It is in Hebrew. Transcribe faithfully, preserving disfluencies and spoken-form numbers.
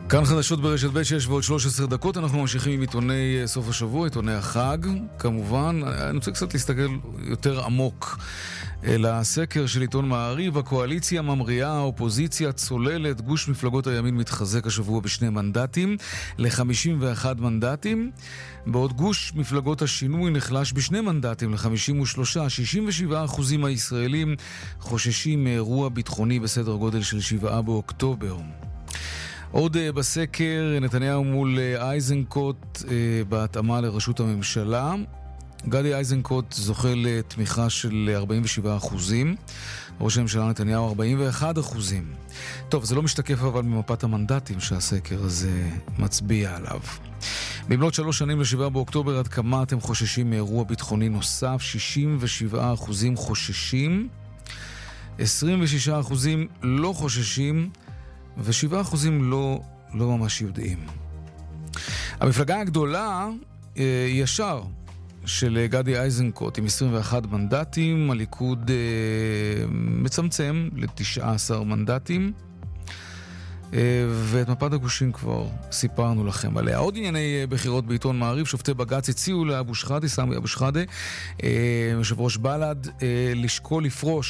כאן חדשות ברשת ב' שש ועוד שלוש עשרה דקות. אנחנו ממשיכים עם עיתוני סוף השבוע, עיתוני החג. כמובן, אני רוצה קצת להסתכל יותר עמוק לסקר של עיתון מעריב. הקואליציה ממריאה, האופוזיציה צוללת, גוש מפלגות הימין מתחזק השבוע בשני מנדטים ל-חמישים ואחד מנדטים, בעוד גוש מפלגות השינוי נחלש בשני מנדטים ל-חמישים ושלושה. שישים ושבעה אחוזים מהישראלים חוששים מאירוע ביטחוני בסדר גודל של שבעה באוקטובר. עוד בסקר, נתניהו מול אייזנקוט בהתאמה לראשות הממשלה. גדי אייזנקוט זוכה לתמיכה של ארבעים ושבעה אחוזים, ראש הממשלה נתניהו ארבעים ואחד אחוזים. טוב, זה לא משתקף אבל ממפת המנדטים שהסקר הזה מצביע עליו. במלאת שלוש שנים לשבעה באוקטובר, עד כמה אתם חוששים מאירוע ביטחוני נוסף? שישים ושבעה אחוזים חוששים, עשרים ושישה אחוזים לא חוששים, ושבעה אחוזים לא, לא ממש יודעים. המפלגה הגדולה ישר של גדי אייזנקוט עם עשרים ואחד מנדטים, הליכוד מצמצם ל-תשעה עשר מנדטים, ואת מפת הגושים כבר סיפרנו לכם עליה. עוד ענייני בחירות בעיתון מעריב. שופטי בג"ץ הציעו לאבו שחאדה, סמי אבו שחאדה, יושב ראש בל"ד, לשקול לפרוש